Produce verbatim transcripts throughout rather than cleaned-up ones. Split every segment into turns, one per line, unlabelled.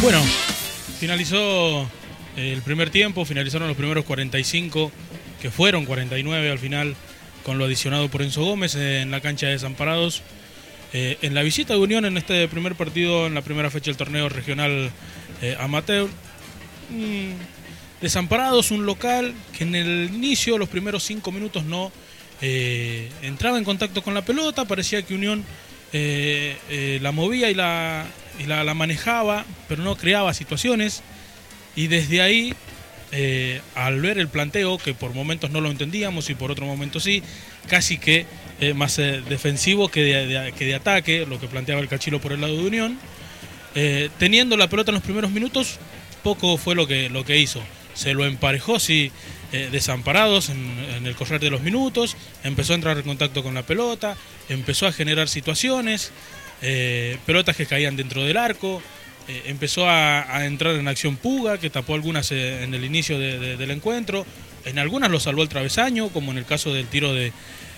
Bueno, finalizó el primer tiempo, finalizaron los primeros cuarenta y cinco, que fueron cuarenta y nueve al final, con lo adicionado por Enzo Gómez en la cancha de Desamparados. Eh, en la visita de Unión en este primer partido, en la primera fecha del torneo regional eh, amateur, mmm, Desamparados, un local que en el inicio, los primeros cinco minutos no eh, entraba en contacto con la pelota, parecía que Unión eh, eh, la movía y, la, y la, la manejaba, pero no creaba situaciones, y desde ahí, eh, al ver el planteo, que por momentos no lo entendíamos y por otro momento sí, casi que eh, más eh, defensivo que de, de, que de ataque, lo que planteaba el Cachilo por el lado de Unión, eh, teniendo la pelota en los primeros minutos, poco fue lo que, lo que hizo. Se lo emparejó, sí, eh, Desamparados en, en el correr de los minutos, empezó a entrar en contacto con la pelota, empezó a generar situaciones, eh, pelotas que caían dentro del arco, eh, empezó a, a entrar en acción Puga, que tapó algunas eh, en el inicio de, de, del encuentro, en algunas lo salvó el travesaño, como en el caso del tiro de,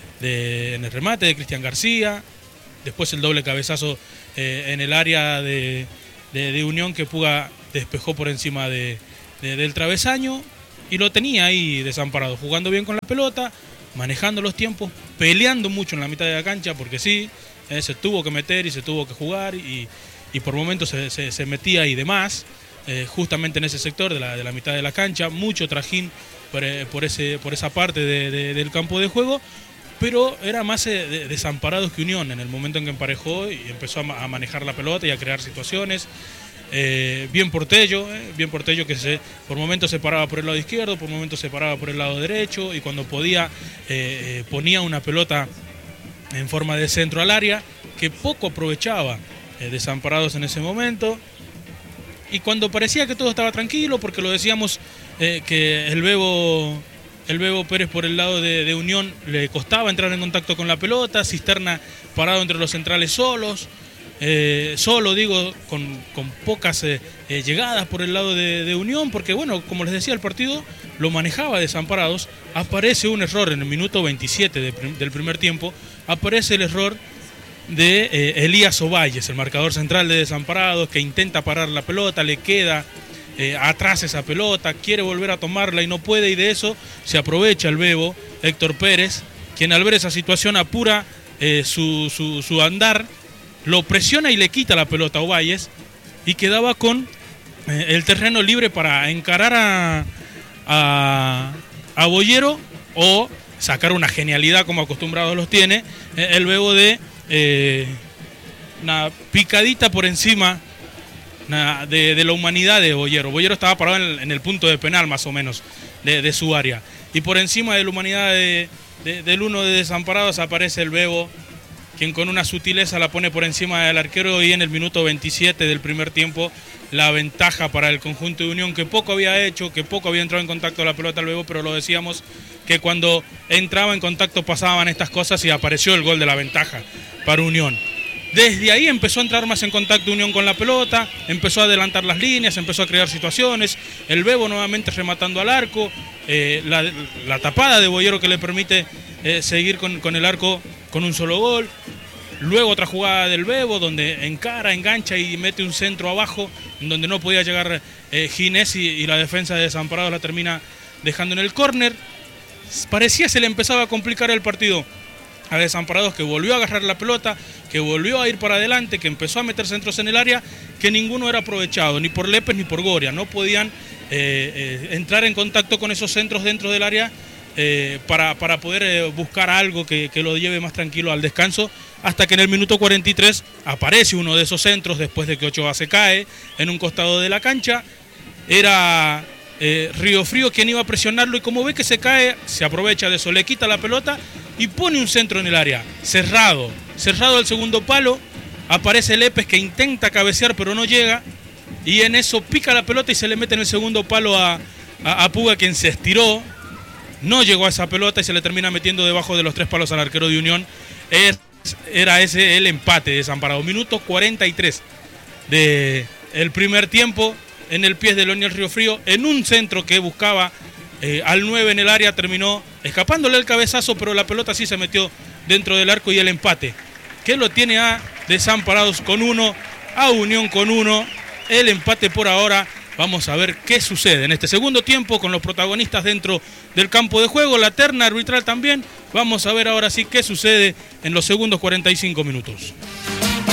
de en el remate de Cristian García, después el doble cabezazo eh, en el área de, de, de Unión que Puga despejó por encima de De, del travesaño, y lo tenía ahí Desamparado, jugando bien con la pelota, manejando los tiempos, peleando mucho en la mitad de la cancha, porque sí, eh, se tuvo que meter y se tuvo que jugar, y, y por momentos se, se, se metía y demás, eh, justamente en ese sector de la, de la mitad de la cancha, mucho trajín por, por, ese, por esa parte de, de, del campo de juego, pero era más eh, de, Desamparados que Unión en el momento en que emparejó y empezó a, a manejar la pelota y a crear situaciones. Eh, bien Portello, eh, bien Portello que se, por momentos se paraba por el lado izquierdo, por momentos se paraba por el lado derecho, y cuando podía eh, eh, ponía una pelota en forma de centro al área que poco aprovechaba eh, Desamparados en ese momento, y cuando parecía que todo estaba tranquilo, porque lo decíamos eh, que el Bebo el Bebo Pérez por el lado de, de Unión le costaba entrar en contacto con la pelota, Cisterna parado entre los centrales solos, Eh, solo digo, con, con pocas eh, eh, llegadas por el lado de, de Unión, porque bueno, como les decía, el partido lo manejaba Desamparados. Aparece un error en el minuto veintisiete de, del primer tiempo, aparece el error de eh, Elías Ovalles, el marcador central de Desamparados, que intenta parar la pelota, le queda eh, atrás esa pelota, quiere volver a tomarla y no puede, y de eso se aprovecha el Bebo, Héctor Pérez, quien al ver esa situación apura eh, su, su, su andar, lo presiona y le quita la pelota a Ovalles, y quedaba con eh, el terreno libre para encarar a, a, a Boyero o sacar una genialidad como acostumbrados los tiene, eh, el Bebo de eh, una picadita por encima una, de, de la humanidad de Boyero. Boyero estaba parado en el, en el punto de penal más o menos de, de su área, y por encima de la humanidad de, de, del uno de Desamparados aparece el Bebo, quien con una sutileza la pone por encima del arquero, y en el minuto veintisiete del primer tiempo la ventaja para el conjunto de Unión, que poco había hecho, que poco había entrado en contacto la pelota al Bebo, pero lo decíamos que cuando entraba en contacto pasaban estas cosas, y apareció el gol de la ventaja para Unión. Desde ahí empezó a entrar más en contacto Unión con la pelota, empezó a adelantar las líneas, empezó a crear situaciones, el Bebo nuevamente rematando al arco, eh, la, la tapada de Boyero que le permite eh, seguir con, con el arco con un solo gol. Luego otra jugada del Bebo donde encara, engancha y mete un centro abajo, en donde no podía llegar eh, Ginés, y, y la defensa de Desamparados la termina dejando en el córner. Parecía se le empezaba a complicar el partido a Desamparados, que volvió a agarrar la pelota, que volvió a ir para adelante, que empezó a meter centros en el área, que ninguno era aprovechado, ni por Lépez ni por Goria. No podían eh, eh, entrar en contacto con esos centros dentro del área eh, para, para poder eh, buscar algo que, que lo lleve más tranquilo al descanso, hasta que en el minuto cuarenta y tres aparece uno de esos centros, después de que Ochoa se cae en un costado de la cancha. Era eh, Río Frío quien iba a presionarlo, y como ve que se cae, se aprovecha de eso, le quita la pelota y pone un centro en el área, cerrado, cerrado el segundo palo. Aparece Lépez, que intenta cabecear pero no llega, y en eso pica la pelota y se le mete en el segundo palo a, a, a Puga, quien se estiró, no llegó a esa pelota y se le termina metiendo debajo de los tres palos al arquero de Unión. Es, era ese el empate de Desamparado. Minuto cuarenta y tres del primer tiempo, en el pie de Leonel Río Frío, en un centro que buscaba eh, al nueve en el área, terminó escapándole el cabezazo, pero la pelota sí se metió dentro del arco, y el empate que lo tiene a Desamparados con uno, a Unión con uno, el empate por ahora. Vamos a ver qué sucede en este segundo tiempo con los protagonistas dentro del campo de juego, la terna arbitral también. Vamos a ver ahora sí qué sucede en los segundos cuarenta y cinco minutos.